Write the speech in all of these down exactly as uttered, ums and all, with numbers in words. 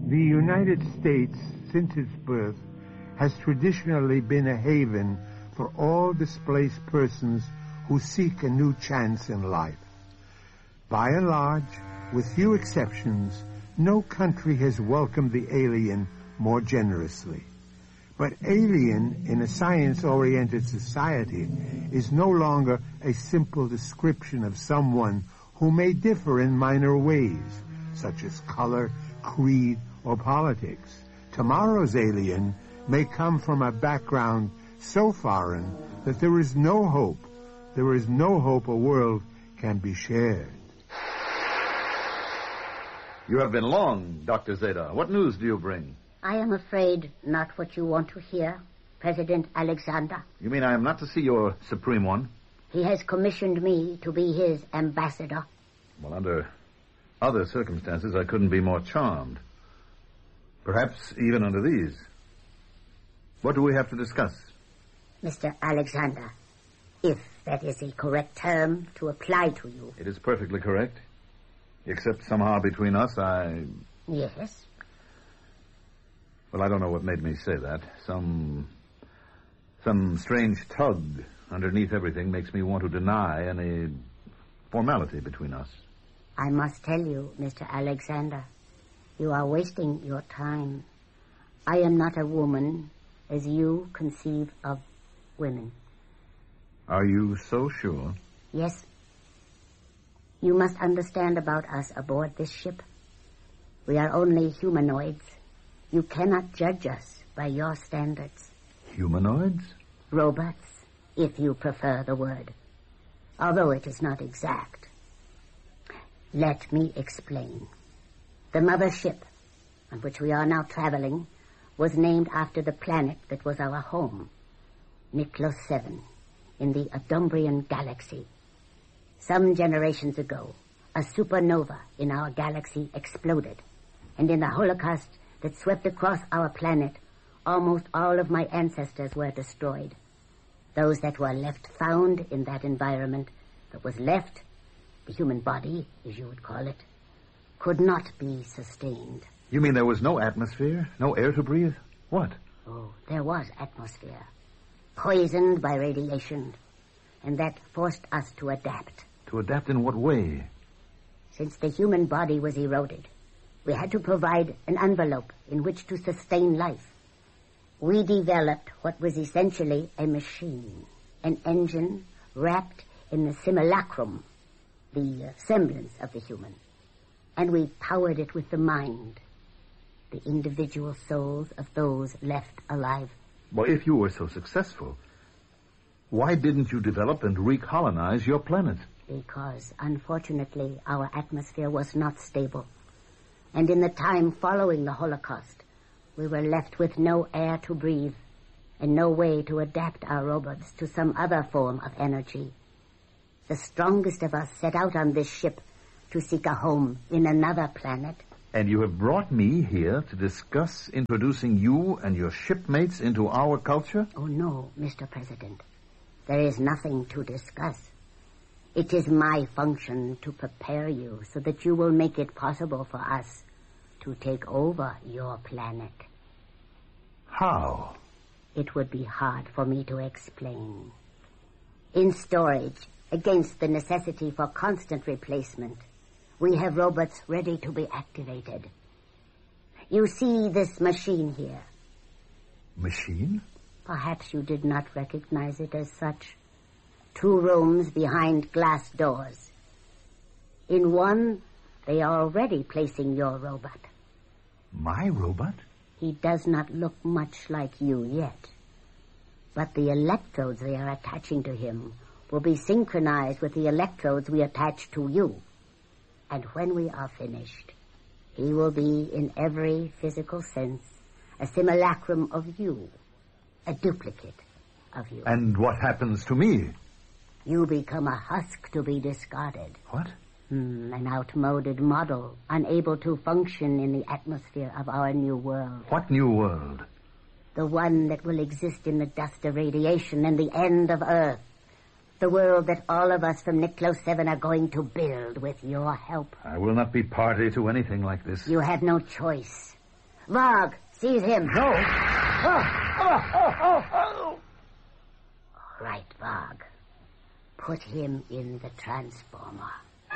The United States, since its birth, has traditionally been a haven for all displaced persons who seek a new chance in life. By and large, with few exceptions, no country has welcomed the alien more generously. But alien in a science-oriented society is no longer a simple description of someone who may differ in minor ways, such as color, creed, or politics. Tomorrow's alien may come from a background so foreign that there is no hope, there is no hope a world can be shared. You have been long, Doctor Zeta. What news do you bring? I am afraid not what you want to hear, President Alexander. You mean I am not to see your Supreme One? He has commissioned me to be his ambassador. Well, under other circumstances, I couldn't be more charmed. Perhaps even under these. What do we have to discuss? Mister Alexander, if that is a correct term to apply to you. It is perfectly correct. Except somehow between us, I... Yes? Well, I don't know what made me say that. Some... Some strange tug underneath everything makes me want to deny any formality between us. I must tell you, Mister Alexander, you are wasting your time. I am not a woman as you conceive of women. Are you so sure? Yes. You must understand about us aboard this ship. We are only humanoids. You cannot judge us by your standards. Humanoids? Robots, if you prefer the word. Although it is not exact. Let me explain. The mother ship on which we are now traveling was named after the planet that was our home, Niklos seven, in the Adumbrian galaxy. Some generations ago, a supernova in our galaxy exploded, and in the Holocaust that swept across our planet, almost all of my ancestors were destroyed. Those that were left found in that environment that was left, the human body, as you would call it, could not be sustained. You mean there was no atmosphere? No air to breathe? What? Oh, there was atmosphere. Poisoned by radiation. And that forced us to adapt. To adapt in what way? Since the human body was eroded, we had to provide an envelope in which to sustain life. We developed what was essentially a machine, an engine wrapped in the simulacrum, the uh, semblance of the human. And we powered it with the mind, the individual souls of those left alive. Well, if you were so successful, why didn't you develop and recolonize your planet? Because, unfortunately, our atmosphere was not stable. And in the time following the Holocaust, we were left with no air to breathe and no way to adapt our robots to some other form of energy. The strongest of us set out on this ship to seek a home in another planet. And you have brought me here to discuss introducing you and your shipmates into our culture? Oh, no, Mister President. There is nothing to discuss. It is my function to prepare you so that you will make it possible for us to take over your planet. How? It would be hard for me to explain. In storage, against the necessity for constant replacement, we have robots ready to be activated. You see this machine here. Machine? Perhaps you did not recognize it as such. Two rooms behind glass doors. In one, they are already placing your robot. My robot? He does not look much like you yet. But the electrodes they are attaching to him will be synchronized with the electrodes we attach to you. And when we are finished, he will be, in every physical sense, a simulacrum of you, a duplicate of you. And what happens to me? You become a husk to be discarded. What? Hmm, an outmoded model, unable to function in the atmosphere of our new world. What new world? The one that will exist in the dust of radiation and the end of Earth. The world that all of us from Niklos seven are going to build with your help. I will not be party to anything like this. You have no choice. Varg, seize him. No. Ah, oh, oh, oh, oh. All right, Varg. Put him in the transformer.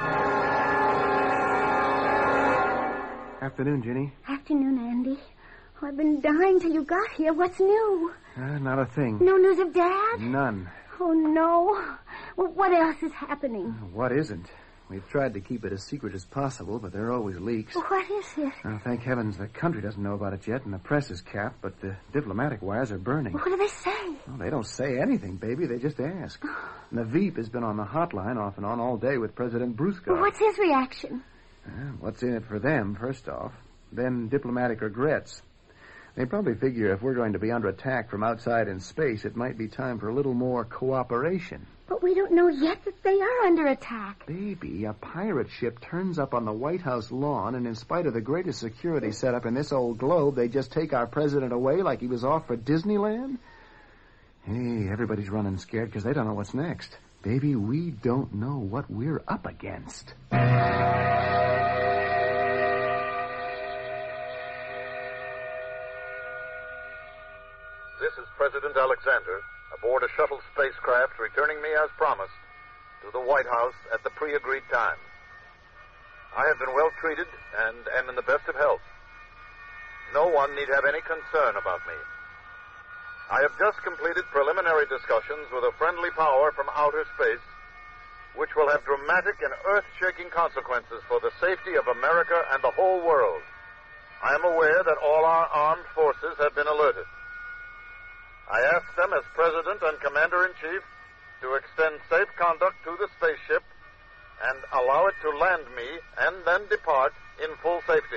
Afternoon, Ginny. Afternoon, Andy. Oh, I've been dying till you got here. What's new? Uh, not a thing. No news of Dad? None. Oh, no. Well, what else is happening? What isn't? We've tried to keep it as secret as possible, but there are always leaks. What is it? Now, thank heavens the country doesn't know about it yet, and the press is capped, but the diplomatic wires are burning. What do they say? Well, they don't say anything, baby. They just ask. And the Veep has been on the hotline off and on all day with President Brusco. Well, what's his reaction? Uh, what's in it for them, first off? Then diplomatic regrets. They probably figure if we're going to be under attack from outside in space, it might be time for a little more cooperation. But we don't know yet that they are under attack. Baby, a pirate ship turns up on the White House lawn, and in spite of the greatest security setup in this old globe, they just take our president away like he was off for Disneyland? Hey, everybody's running scared because they don't know what's next. Baby, we don't know what we're up against. This is President Alexander aboard a shuttle spacecraft returning me as promised to the White House at the pre-agreed time. I have been well treated and am in the best of health. No one need have any concern about me. I have just completed preliminary discussions with a friendly power from outer space, which will have dramatic and earth-shaking consequences for the safety of America and the whole world. I am aware that all our armed forces have been alerted. I ask them as President and Commander-in-Chief to extend safe conduct to the spaceship and allow it to land me and then depart in full safety.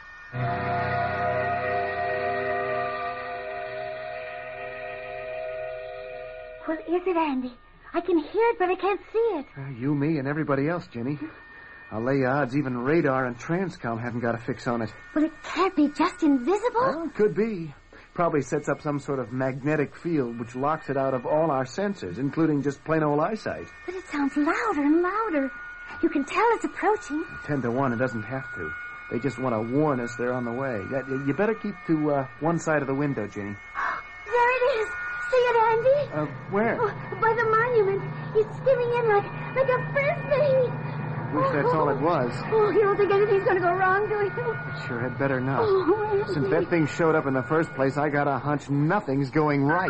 What is it, Andy? I can hear it, but I can't see it. Uh, you, me, and everybody else, Ginny. I'll lay odds even radar and Transcom haven't got a fix on it. Well, it can't be just invisible. Well, it could be. Probably sets up some sort of magnetic field which locks it out of all our sensors, including just plain old eyesight. But it sounds louder and louder. You can tell it's approaching. Ten to one, it doesn't have to. They just want to warn us they're on the way. Yeah, you better keep to uh, one side of the window, Ginny. There it is. See it, Andy? Uh, where? Oh, by the monument. It's skimming in like, like a frisbee. Wish that's all it was. Oh, you don't think anything's going to go wrong, do you? It sure had better not. Oh, Since that thing showed up in the first place, I got a hunch nothing's going right.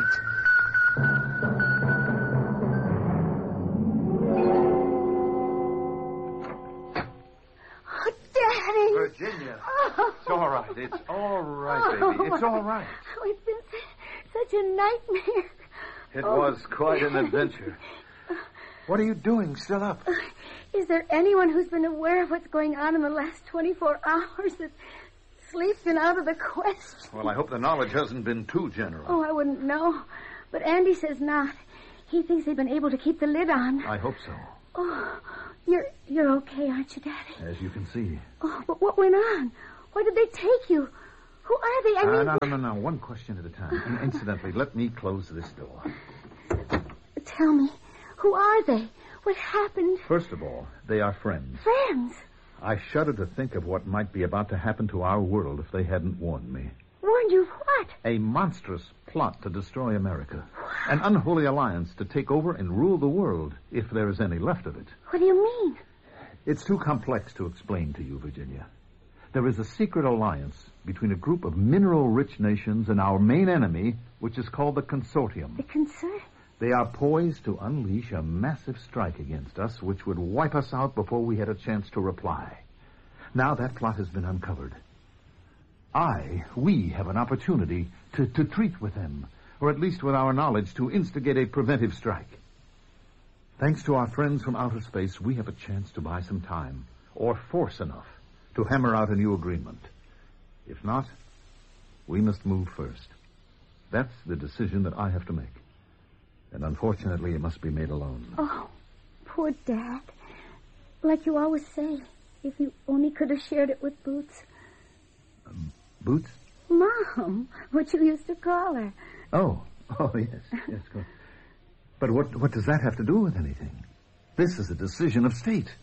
Oh, Daddy. Virginia. Oh. It's all right. It's all right, baby. It's all right. Oh, it's been such a nightmare. It Oh. was quite an adventure. What are you doing still up? Is there anyone who's been aware of what's going on in the last twenty-four hours? That sleep's been out of the question. Well, I hope the knowledge hasn't been too general. Oh, I wouldn't know. But Andy says not. He thinks they've been able to keep the lid on. I hope so. Oh, you're you're okay, aren't you, Daddy? As you can see. Oh, but what went on? Why did they take you? Who are they? I Uh, mean... no, no, no, no. One question at a time. And incidentally, let me close this door. Tell me, who are they? What happened? First of all, they are friends. Friends? I shudder to think of what might be about to happen to our world if they hadn't warned me. Warned you of what? A monstrous plot to destroy America. An unholy alliance to take over and rule the world, if there is any left of it. What do you mean? It's too complex to explain to you, Virginia. There is a secret alliance between a group of mineral-rich nations and our main enemy, which is called the Consortium. The concern? They are poised to unleash a massive strike against us, which would wipe us out before we had a chance to reply. Now that plot has been uncovered. I, we have an opportunity to, to treat with them, or at least with our knowledge, to instigate a preventive strike. Thanks to our friends from outer space, we have a chance to buy some time, or force enough, to hammer out a new agreement. If not, we must move first. That's the decision that I have to make. And unfortunately, it must be made alone. Oh, poor Dad. Like you always say, if you only could have shared it with Boots. Um, Boots? Mom, what you used to call her. Oh, oh, yes, yes. Go. But what, what does that have to do with anything? This is a decision of state.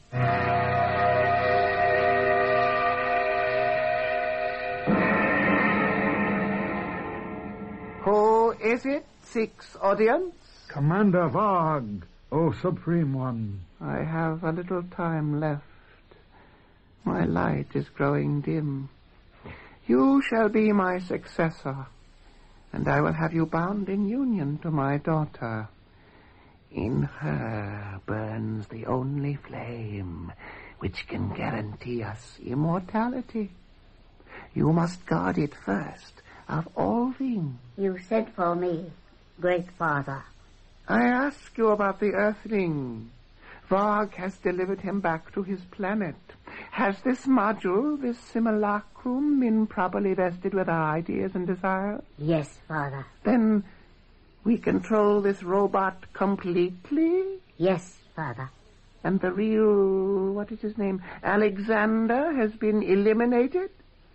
is it? Six, audience? Commander Varg, O Supreme One. I have a little time left. My light is growing dim. You shall be my successor, and I will have you bound in union to my daughter. In her burns the only flame which can guarantee us immortality. You must guard it first of all things. You sent for me, great father. I ask you about the Earthling. Varg has delivered him back to his planet. Has this module, this simulacrum, been properly vested with our ideas and desires? Yes, father. Then we control this robot completely? Yes, father. And the real, what is his name, Alexander has been eliminated?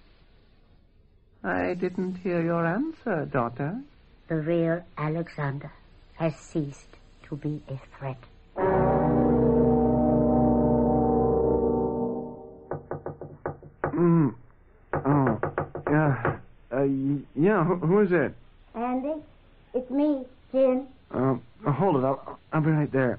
I didn't hear your answer, daughter. The real Alexander has ceased to be a threat. Mm. Oh, yeah. Uh, y- yeah, who, who is it? Andy, it's me, Jim. Uh, hold it. I'll, I'll be right there.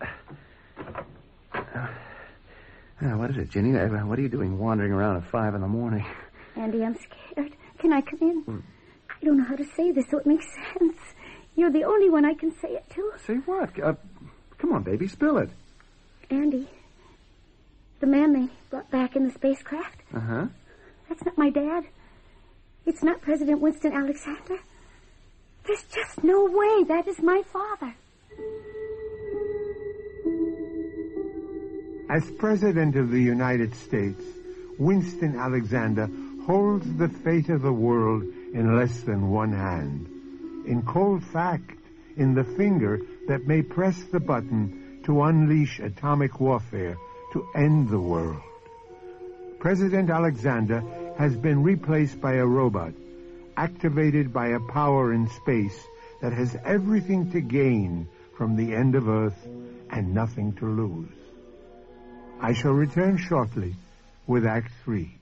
Uh, what is it, Ginny? Uh, What are you doing wandering around at five in the morning? Andy, I'm scared. Can I come in? Mm. I don't know how to say this so it makes sense. You're the only one I can say it to. Say what? Uh, come on, baby, spill it. Andy, the man they brought back in the spacecraft. Uh-huh. That's not my dad. It's not President Winston Alexander. There's just no way that is my father. As President of the United States, Winston Alexander holds the fate of the world in less than one hand. In cold fact, in the finger that may press the button to unleash atomic warfare to end the world. President Alexander has been replaced by a robot, activated by a power in space that has everything to gain from the end of Earth and nothing to lose. I shall return shortly with Act Three.